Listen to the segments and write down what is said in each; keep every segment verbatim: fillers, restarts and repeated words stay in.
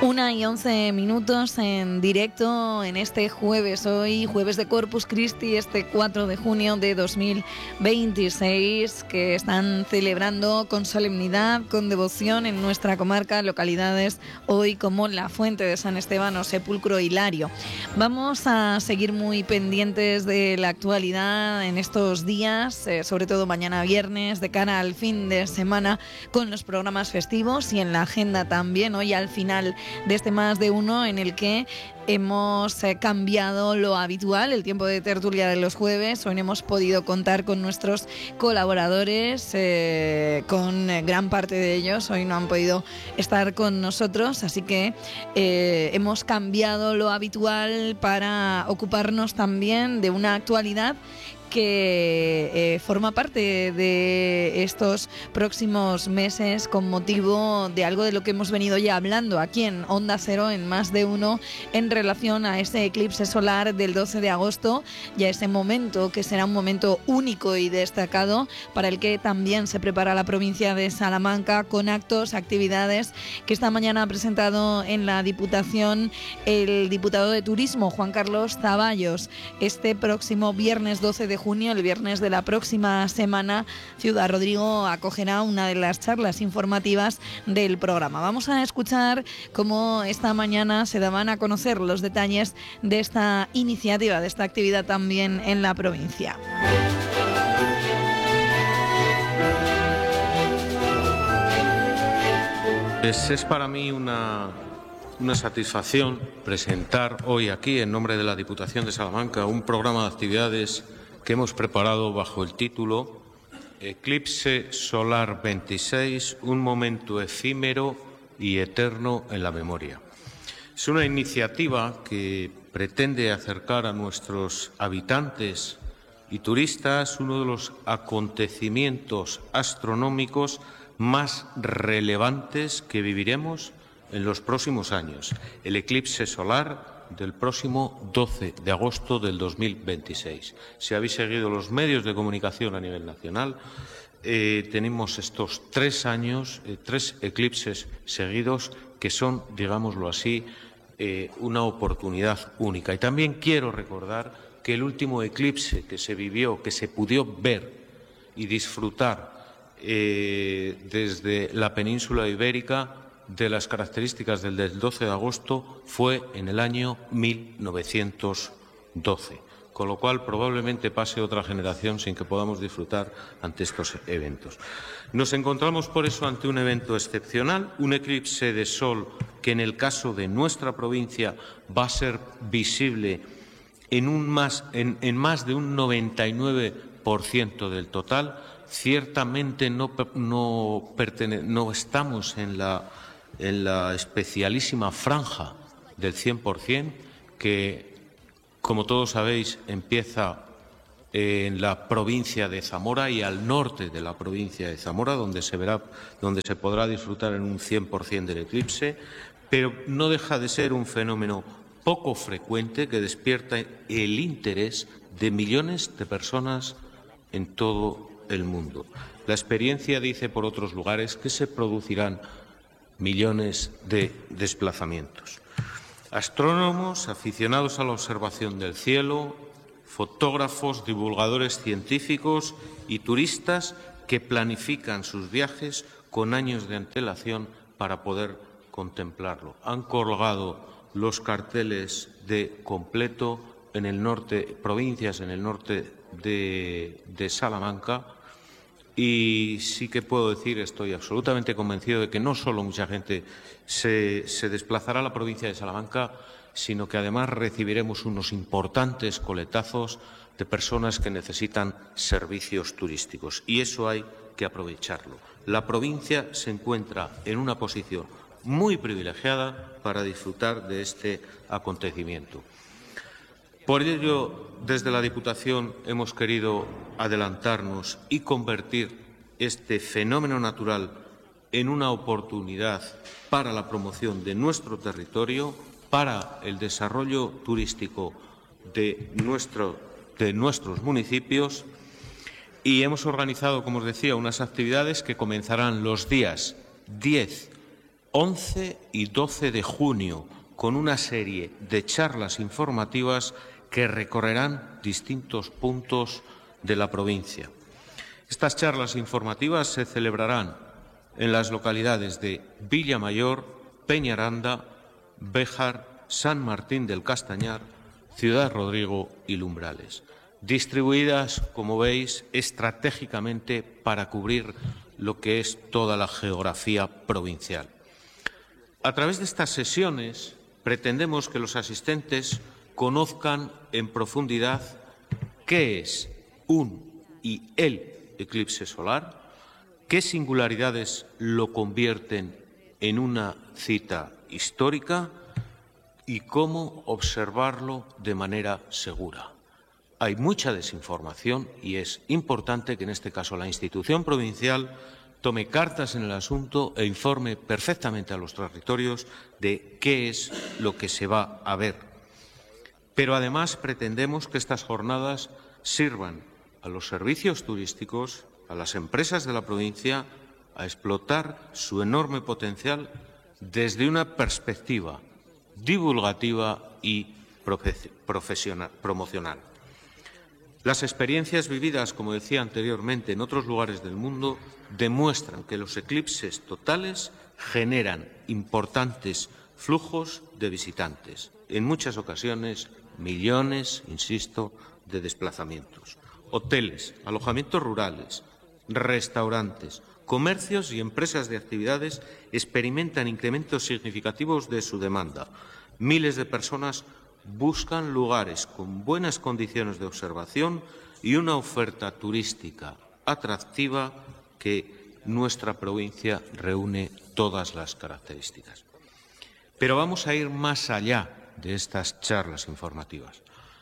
Una y once minutos en directo en este jueves, hoy jueves de Corpus Christi, este cuatro de junio de dos mil veintiséis, que están celebrando con solemnidad, con devoción en nuestra comarca, localidades hoy como La Fuente de San Esteban o Sepulcro Hilario. Vamos a seguir muy pendientes de la actualidad en estos días, eh, sobre todo mañana viernes, de cara al fin de semana con los programas festivos y en la agenda también, hoy al final de este más de uno en el que hemos eh, cambiado lo habitual, el tiempo de tertulia de los jueves. Hoy hemos podido contar con nuestros colaboradores, eh, con eh, gran parte de ellos. Hoy no han podido estar con nosotros, así que eh, hemos cambiado lo habitual para ocuparnos también de una actualidad que eh, forma parte de estos próximos meses con motivo de algo de lo que hemos venido ya hablando aquí en Onda Cero en más de uno en relación a ese eclipse solar del doce de agosto y a ese momento que será un momento único y destacado para el que también se prepara la provincia de Salamanca con actos, actividades que esta mañana ha presentado en la Diputación el diputado de Turismo, Juan Carlos Zaballos. Este próximo viernes doce de junio, el viernes de la próxima semana, Ciudad Rodrigo acogerá una de las charlas informativas del programa. Vamos a escuchar cómo esta mañana se daban a conocer los detalles de esta iniciativa, de esta actividad también en la provincia. Es, es para mí una, una satisfacción presentar hoy aquí, en nombre de la Diputación de Salamanca, un programa de actividades que hemos preparado bajo el título Eclipse Solar veintiséis, un momento efímero y eterno en la memoria. Es una iniciativa que pretende acercar a nuestros habitantes y turistas uno de los acontecimientos astronómicos más relevantes que viviremos en los próximos años, el eclipse solar del próximo doce de agosto del dos mil veintiséis. Si habéis seguido los medios de comunicación a nivel nacional, eh, tenemos estos tres años, eh, tres eclipses seguidos que son, digámoslo así, eh, una oportunidad única. Y también quiero recordar que el último eclipse que se vivió, que se pudo ver y disfrutar eh, desde la península ibérica, de las características del, del doce de agosto fue en el año mil novecientos doce, con lo cual probablemente pase otra generación sin que podamos disfrutar ante estos eventos. Nos encontramos por eso ante un evento excepcional, un eclipse de sol que en el caso de nuestra provincia va a ser visible en, un más, en, en más de un noventa y nueve por ciento del total. Ciertamente no, no, pertene, no estamos en la en la especialísima franja del cien por cien, que, como todos sabéis, empieza en la provincia de Zamora y al norte de la provincia de Zamora, donde se verá, donde se podrá disfrutar en un cien por cien del eclipse, pero no deja de ser un fenómeno poco frecuente que despierta el interés de millones de personas en todo el mundo. La experiencia dice por otros lugares que se producirán millones de desplazamientos. Astrónomos, aficionados a la observación del cielo, fotógrafos, divulgadores científicos y turistas que planifican sus viajes con años de antelación para poder contemplarlo. Han colgado los carteles de completo en el norte, provincias en el norte de, de Salamanca. Y sí que puedo decir, estoy absolutamente convencido de que no solo mucha gente se, se desplazará a la provincia de Salamanca, sino que además recibiremos unos importantes coletazos de personas que necesitan servicios turísticos. Y eso hay que aprovecharlo. La provincia se encuentra en una posición muy privilegiada para disfrutar de este acontecimiento. Por ello, desde la Diputación hemos querido adelantarnos y convertir este fenómeno natural en una oportunidad para la promoción de nuestro territorio, para el desarrollo turístico de, nuestro, de nuestros municipios, y hemos organizado, como os decía, unas actividades que comenzarán los días diez, once y doce de junio, con una serie de charlas informativas que recorrerán distintos puntos de la provincia. Estas charlas informativas se celebrarán en las localidades de Villamayor, Peñaranda, Béjar, San Martín del Castañar, Ciudad Rodrigo y Lumbrales, distribuidas, como veis, estratégicamente para cubrir lo que es toda la geografía provincial. A través de estas sesiones pretendemos que los asistentes conozcan en profundidad qué es un y el eclipse solar, qué singularidades lo convierten en una cita histórica y cómo observarlo de manera segura. Hay mucha desinformación y es importante que en este caso la institución provincial tome cartas en el asunto e informe perfectamente a los territorios de qué es lo que se va a ver. Pero además pretendemos que estas jornadas sirvan a los servicios turísticos, a las empresas de la provincia, a explotar su enorme potencial desde una perspectiva divulgativa y profesional, promocional. Las experiencias vividas, como decía anteriormente, en otros lugares del mundo demuestran que los eclipses totales generan importantes flujos de visitantes, en muchas ocasiones millones, insisto, de desplazamientos. Hoteles, alojamientos rurales, restaurantes, comercios y empresas de actividades experimentan incrementos significativos de su demanda. Miles de personas buscan lugares con buenas condiciones de observación y una oferta turística atractiva que nuestra provincia reúne todas las características. Pero vamos a ir más allá de estas charlas informativas.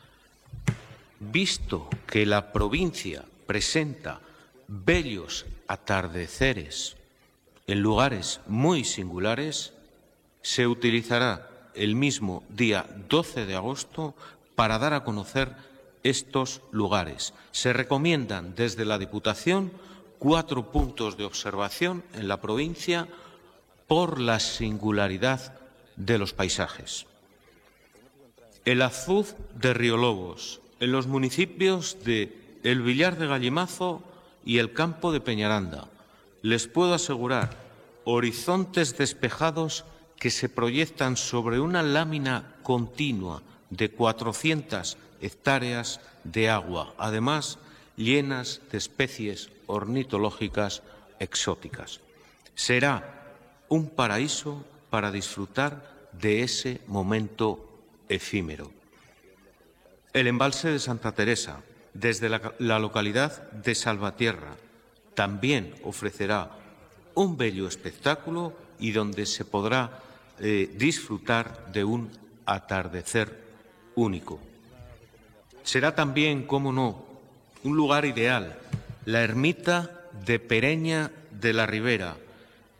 Visto que la provincia presenta bellos atardeceres en lugares muy singulares, se utilizará el mismo día doce de agosto para dar a conocer estos lugares. Se recomiendan desde la Diputación cuatro puntos de observación en la provincia por la singularidad de los paisajes. El Azuz de Riolobos, en los municipios de El Villar de Gallimazo y el Campo de Peñaranda. Les puedo asegurar horizontes despejados que se proyectan sobre una lámina continua de cuatrocientas hectáreas de agua, además llenas de especies ornitológicas exóticas. Será un paraíso para disfrutar de ese momento efímero. El embalse de Santa Teresa, desde la, la localidad de Salvatierra, también ofrecerá un bello espectáculo y donde se podrá eh, disfrutar de un atardecer único. Será también, cómo no, un lugar ideal, la ermita de Pereña de la Ribera,